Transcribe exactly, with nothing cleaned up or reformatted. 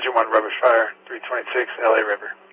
Engine one, rubber fire, three twenty-six, L A River.